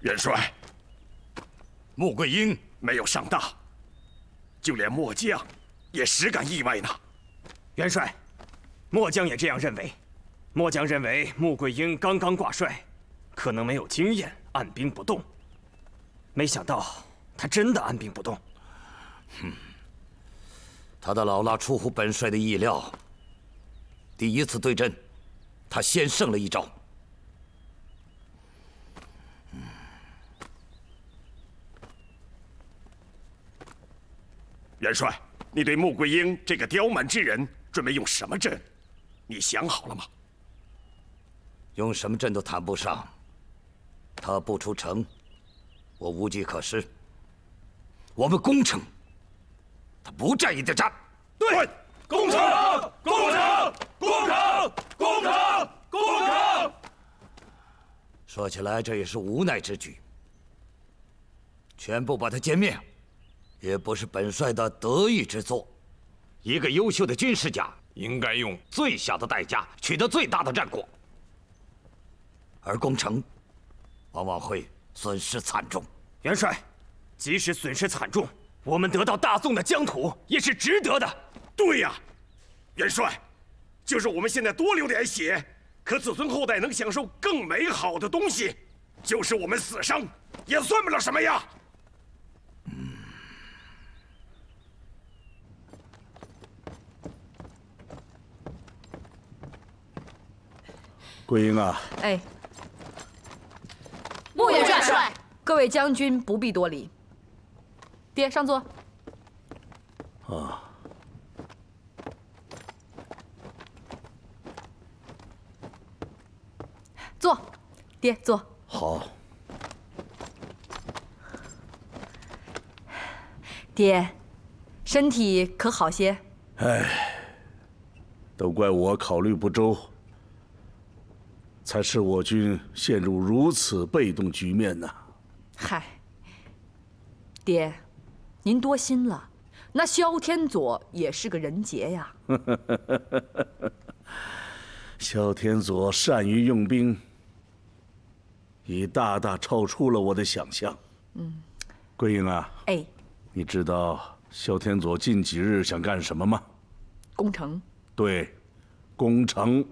元帅，穆桂英没有上当，就连末将也实感意外呢。 元帅，末将也这样认为。末将认为穆桂英刚刚挂帅，可能没有经验，按兵不动。没想到他真的按兵不动。 他的老衲出乎本帅的意料。第一次对阵，他先胜了一招。 元帅，你对穆桂英这个刁蛮之人准备用什么阵？你想好了吗？ 用什么阵都谈不上。他不出城，我无计可施。我们攻城，他不战也得战。 对，攻城！攻城！攻城！攻城！攻城！ 说起来，这也是无奈之举。全部把他歼灭，也不是本帅的得意之作。一个优秀的军事家，应该用最小的代价取得最大的战果。而攻城，往往会损失惨重。 元帅，即使损失惨重，我们得到大宋的疆土也是值得的。 对呀，元帅，就是我们现在多流点血，可子孙后代能享受更美好的东西，就是我们死伤也算不了什么呀。 桂英啊， 哎， 穆元帅， 各位将军不必多礼。爹，上座。 啊， 坐，爹坐。 好。 爹，身体可好些？ 哎，都怪我考虑不周，才使我军陷入如此被动局面呢。 嗨，爹，您多心了。那萧天佐也是个人杰呀。 萧天佐善于用兵，已大大超出了我的想象。桂英啊， 哎， 你知道萧天佐近几日想干什么吗？ 攻城。 对，攻城。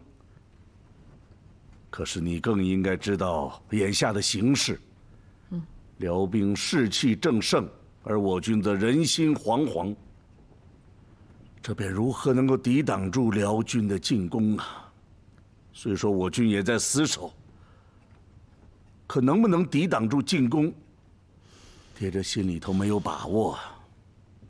可是你更应该知道眼下的形势。辽兵士气正盛，而我军则人心惶惶。这便如何能够抵挡住辽军的进攻啊？虽说我军也在死守，可能不能抵挡住进攻，爹这心里头没有把握啊。